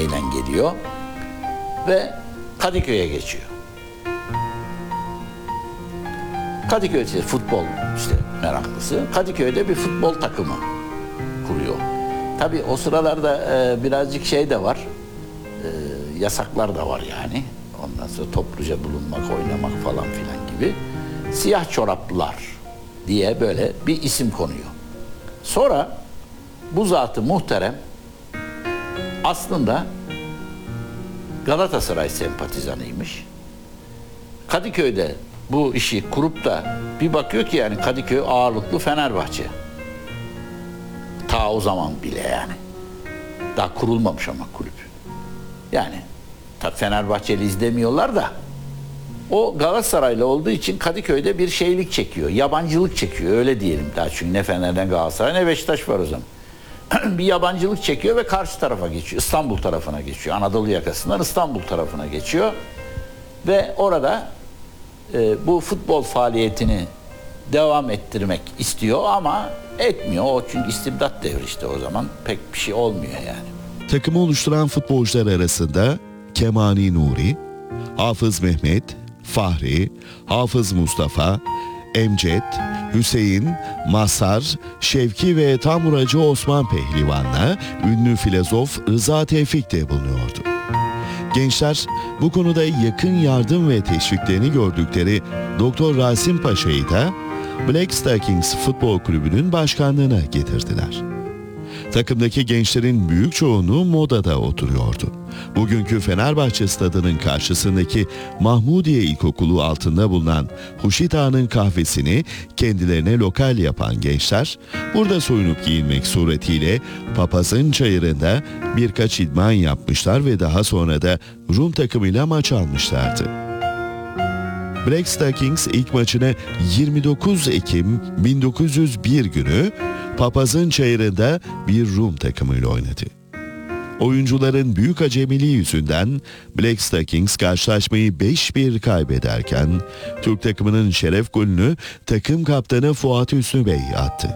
şeyle geliyor ve Kadıköy'e geçiyor. Kadıköy futbol işte meraklısı. Kadıköy'de bir futbol takımı kuruyor. Tabii o sıralarda birazcık şey de var. Yasaklar da var yani. Ondan sonra topluca bulunmak, oynamak falan filan gibi. Siyah çoraplılar diye böyle bir isim konuyor. Sonra bu zat-ı muhterem aslında Galatasaray sempatizanıymış. Kadıköy'de bu işi kurup da bir bakıyor ki yani Kadıköy ağırlıklı Fenerbahçe. Ta o zaman bile yani. Daha kurulmamış ama kulüp. Yani tabii Fenerbahçeli izlemiyorlar da o Galatasaraylı olduğu için Kadıköy'de bir şeylik çekiyor. Yabancılık çekiyor öyle diyelim daha, çünkü ne Fener'den Galatasaray ne Beşiktaş var o zaman. Bir yabancılık çekiyor ve karşı tarafa geçiyor. İstanbul tarafına geçiyor. Anadolu yakasından İstanbul tarafına geçiyor. Ve orada bu futbol faaliyetini devam ettirmek istiyor ama etmiyor. O çünkü istibdat devri işte, o zaman pek bir şey olmuyor yani. Takımı oluşturan futbolcular arasında Kemani Nuri, Hafız Mehmet, Fahri, Hafız Mustafa, Emcet, Hüseyin, Mazhar, Şevki ve Tamburacı Osman Pehlivan'la ünlü filozof Rıza Tevfik de bulunuyordu. Gençler bu konuda yakın yardım ve teşviklerini gördükleri Doktor Rasim Paşa'yı da Black Stockings Futbol Kulübü'nün başkanlığına getirdiler. Takımdaki gençlerin büyük çoğunluğu Moda'da oturuyordu. Bugünkü Fenerbahçe stadının karşısındaki Mahmudiye İlkokulu altında bulunan Huşit Ağa'nın kahvesini kendilerine lokal yapan gençler, burada soyunup giyinmek suretiyle Papaz'ın çayırında birkaç idman yapmışlar ve daha sonra da Rum takımıyla maç almışlardı. Black Stockings ilk maçını 29 Ekim 1901 günü Papaz'ın çayırında bir Rum takımıyla oynadı. Oyuncuların büyük acemiliği yüzünden Black Stockings karşılaşmayı 5-1 kaybederken Türk takımının şeref golünü takım kaptanı Fuat Hüsnü Bey attı.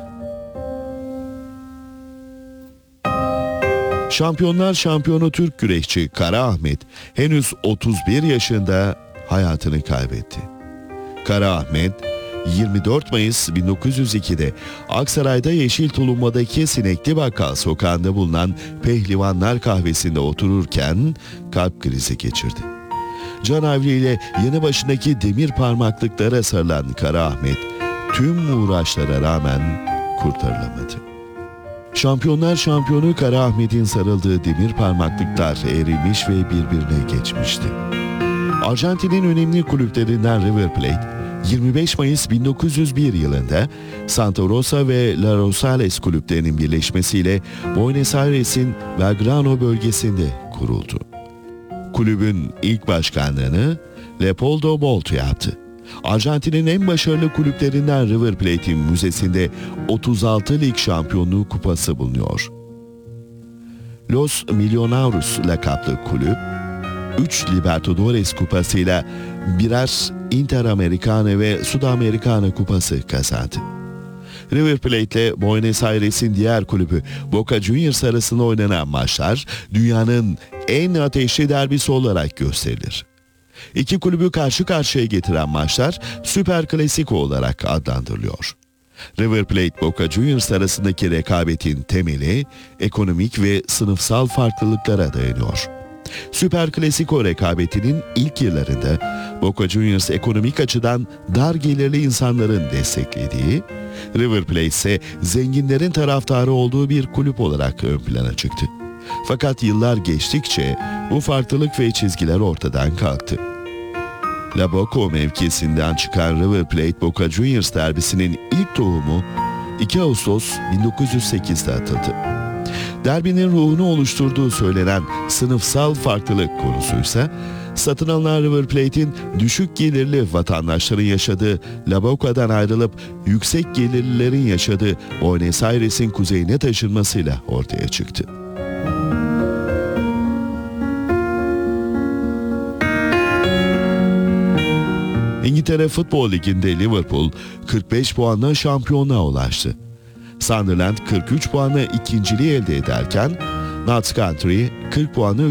Şampiyonlar şampiyonu Türk güreşçi Kara Ahmet henüz 31 yaşında hayatını kaybetti. Kara Ahmet 24 Mayıs 1902'de Aksaray'da Yeşil Tulumba'daki Sinekli Bakkal sokağında bulunan Pehlivanlar kahvesinde otururken kalp krizi geçirdi. Canavli yanı başındaki demir parmaklıklara sarılan Kara Ahmet tüm uğraşlara rağmen kurtarılamadı. Şampiyonlar şampiyonu Kara Ahmet'in sarıldığı demir parmaklıklar erilmiş ve birbirine geçmişti. Arjantin'in önemli kulüplerinden River Plate, 25 Mayıs 1901 yılında Santa Rosa ve La Rosales kulüplerinin birleşmesiyle Buenos Aires'in Belgrano bölgesinde kuruldu. Kulübün ilk başkanlığını Leopoldo Bolto yaptı. Arjantin'in en başarılı kulüplerinden River Plate'in müzesinde 36 lig şampiyonluğu kupası bulunuyor. Los Millonarios lakaplı kulüp, 3 Libertadores kupasıyla birer Interamericana ve Sudamericana kupası kazandı. River Plate ile Buenos Aires'in diğer kulübü Boca Juniors arasında oynanan maçlar dünyanın en ateşli derbisi olarak gösterilir. İki kulübü karşı karşıya getiren maçlar Süper Klasiko olarak adlandırılıyor. River Plate Boca Juniors arasındaki rekabetin temeli ekonomik ve sınıfsal farklılıklara dayanıyor. Süper Klasiko rekabetinin ilk yıllarında Boca Juniors ekonomik açıdan dar gelirli insanların desteklediği, River Plate ise zenginlerin taraftarı olduğu bir kulüp olarak ön plana çıktı. Fakat yıllar geçtikçe bu farklılık ve çizgiler ortadan kalktı. La Boca mevkisinden çıkan River Plate Boca Juniors derbisinin ilk tohumu 2 Ağustos 1908'de atıldı. Derbinin ruhunu oluşturduğu söylenen sınıfsal farklılık konusuysa satın alınan River Plate'in düşük gelirli vatandaşların yaşadığı La Boca'dan ayrılıp yüksek gelirlilerin yaşadığı Buenos Aires'in kuzeyine taşınmasıyla ortaya çıktı. İngiltere Futbol Ligi'nde Liverpool 45 puanla şampiyonluğa ulaştı. Sunderland 43 puanla ikinciliği elde ederken Notts County 40 puanla